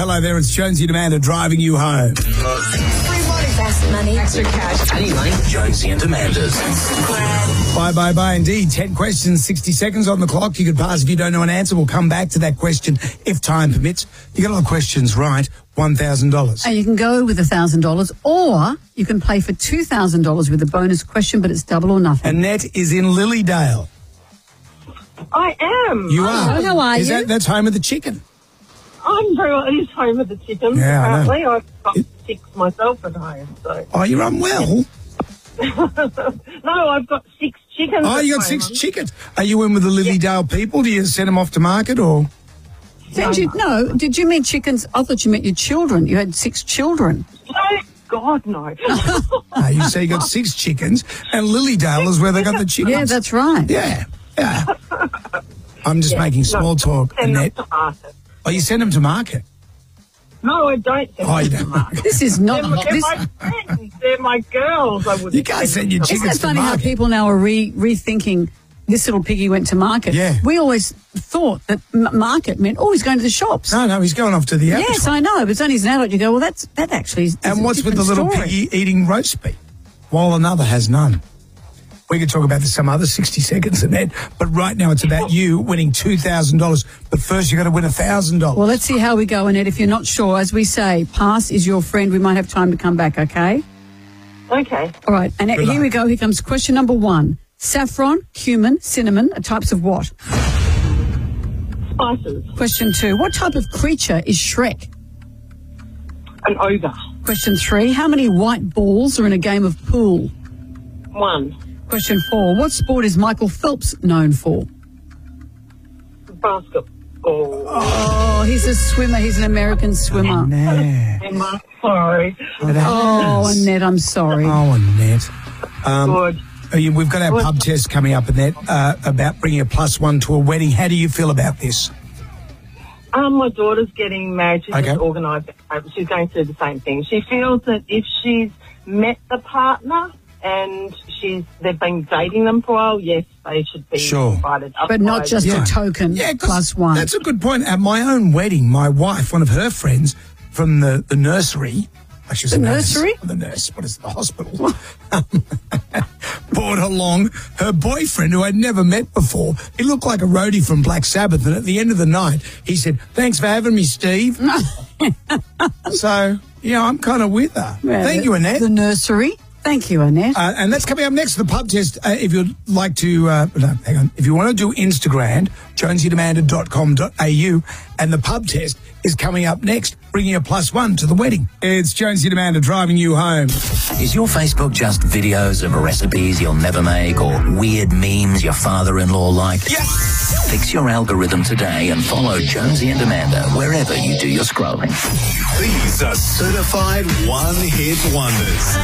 Hello there, it's Jonesy and Amanda driving you home. Best money, extra cash, any money. Jonesy and Amanda's. Bye, indeed. 10 questions, 60 seconds on the clock. You could pass if you don't know an answer. We'll come back to that question if time permits. You get all the questions right, $1,000. And you can go with $1,000, or you can play for $2,000 with a bonus question, but it's double or nothing. Annette is in Lilydale. I am. You are? How are you? That's home of the chicken. I'm very well. It is home of the chicken. Yeah, I know. Apparently, I've got 6 myself at home. So. Oh, you're unwell? No, I've got 6 chickens. Oh, you got 6 chickens. Are you in with the Lilydale people? Do you send them off to market or? Did you mean chickens? I thought you meant your children. You had 6 children. Oh, God, no. You say you got 6 chickens, and Lilydale is where they got the chickens. Yeah, that's right. Yeah. I'm just making small talk, Send them Annette. to market. Oh, you send them to market? No, I don't send Oh, you them to don't. market. This is not... They're my friends. They're my girls. I wouldn't You can't send your Isn't chickens it to funny how market. people now are rethinking this little piggy went to market? Yeah. We always thought that market meant, he's going to the shops. No, he's going off to the abattoir. Yes, I know, but it's only as an adult you go, well, that actually is And a what's with the different little story. piggy eating roast beef while another has none? We could talk about this some other 60 seconds, Annette, but right now it's about you winning $2,000. But first you've got to win $1,000. Well, let's see how we go, Annette. If you're not sure, as we say, pass is your friend. We might have time to come back, okay? Okay. All right, Annette, Good here luck. we go. Here comes question number 1. Saffron, cumin, cinnamon are types of what? Spices. Question 2. What type of creature is Shrek? An ogre. Question 3. How many white balls are in a game of pool? 1. Question 4. What sport is Michael Phelps known for? Basketball. Oh, he's a swimmer. He's an American swimmer. Annette. I'm sorry. Oh, Annette, I'm sorry. Oh, Annette. Good. We've got our pub test coming up, Annette, about bringing a +1 to a wedding. How do you feel about this? My daughter's getting married. She's Okay. just organised. She's going to do the same thing. She feels that if she's met the partner and they've been dating them for a while, yes, they should be invited. But not Otherwise- just Yeah. a token Yeah, 'cause +1. That's a good point. At my own wedding, my wife, one of her friends from the nursery, like she was The a nurse. nursery? The nurse, what is it, the hospital? Brought along her boyfriend who I'd never met before. He looked like a roadie from Black Sabbath, and at the end of the night, he said, "Thanks for having me, Steve." So, I'm kind of with her. Yeah, Thank you, Annette. The nursery. Thank you, Annette. And that's coming up next, the pub test. If you'd like to, hang on. If you want to do Instagram, jonesyandamanda.com.au, and the pub test is coming up next, bringing a +1 to the wedding. It's Jonesy and Amanda driving you home. Is your Facebook just videos of recipes you'll never make or weird memes your father-in-law liked? Yes! Fix your algorithm today and follow Jonesy and Amanda wherever you do your scrolling. These are certified one-hit wonders.